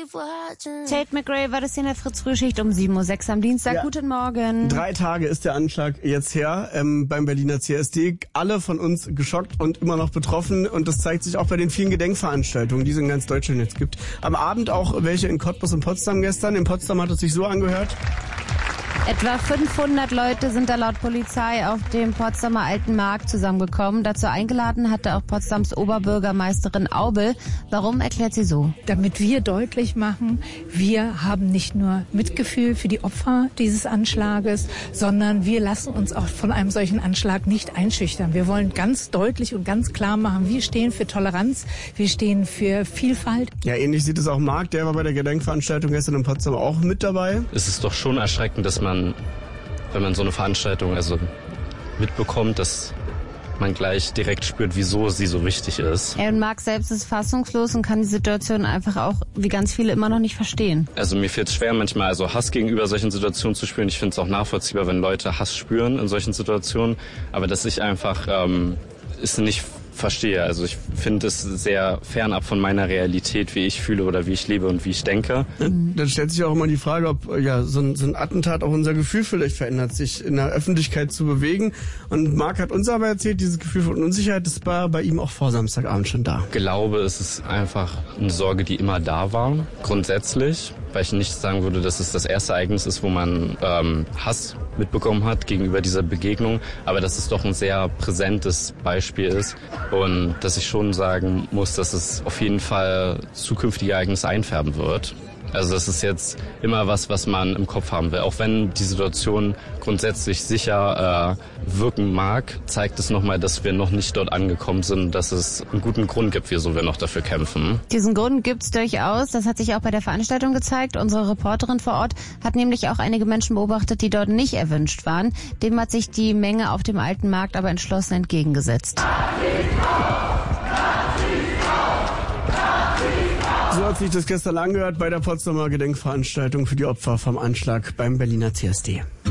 Tate McRae war das hier in der Fritz-Frühschicht um 7:06 Uhr am Dienstag. Ja. Guten Morgen. 3 Tage ist der Anschlag jetzt her beim Berliner CSD. Alle von uns geschockt und immer noch betroffen. Und das zeigt sich auch bei den vielen Gedenkveranstaltungen, die es in ganz Deutschland jetzt gibt. Am Abend auch welche in Cottbus und Potsdam gestern. In Potsdam hat es sich so angehört. Etwa 500 Leute sind da laut Polizei auf dem Potsdamer Alten Markt zusammengekommen. Dazu eingeladen hatte auch Potsdams Oberbürgermeisterin Aubel. Warum, erklärt sie so? Damit wir deutlich machen, wir haben nicht nur Mitgefühl für die Opfer dieses Anschlages, sondern wir lassen uns auch von einem solchen Anschlag nicht einschüchtern. Wir wollen ganz deutlich und ganz klar machen, wir stehen für Toleranz, wir stehen für Vielfalt. Ja, ähnlich sieht es auch Marc, der war bei der Gedenkveranstaltung gestern in Potsdam auch mit dabei. Es ist doch schon erschreckend, dass wenn man so eine Veranstaltung mitbekommt, dass man gleich direkt spürt, wieso sie so wichtig ist. Und Marc selbst ist fassungslos und kann die Situation einfach auch, wie ganz viele, immer noch nicht verstehen. Also mir fällt es schwer, manchmal Hass gegenüber solchen Situationen zu spüren. Ich finde es auch nachvollziehbar, wenn Leute Hass spüren in solchen Situationen. Aber dass ich einfach es nicht verstehe. Also ich finde es sehr fernab von meiner Realität, wie ich fühle oder wie ich lebe und wie ich denke. Dann stellt sich auch immer die Frage, ob so ein Attentat auch unser Gefühl vielleicht verändert, sich in der Öffentlichkeit zu bewegen. Und Marc hat uns aber erzählt, dieses Gefühl von Unsicherheit, das war bei ihm auch vor Samstagabend schon da. Ich glaube, es ist einfach eine Sorge, die immer da war, grundsätzlich. Weil ich nicht sagen würde, dass es das erste Ereignis ist, wo man Hass mitbekommen hat gegenüber dieser Begegnung, aber dass es doch ein sehr präsentes Beispiel ist und dass ich schon sagen muss, dass es auf jeden Fall zukünftige Ereignisse einfärben wird. Also das ist jetzt immer was man im Kopf haben will. Auch wenn die Situation grundsätzlich sicher wirken mag, zeigt es nochmal, dass wir noch nicht dort angekommen sind, dass es einen guten Grund gibt, wieso wir noch dafür kämpfen. Diesen Grund gibt's durchaus. Das hat sich auch bei der Veranstaltung gezeigt. Unsere Reporterin vor Ort hat nämlich auch einige Menschen beobachtet, die dort nicht erwünscht waren. Dem hat sich die Menge auf dem Alten Markt aber entschlossen entgegengesetzt. So hat sich das gestern angehört bei der Potsdamer Gedenkveranstaltung für die Opfer vom Anschlag beim Berliner CSD.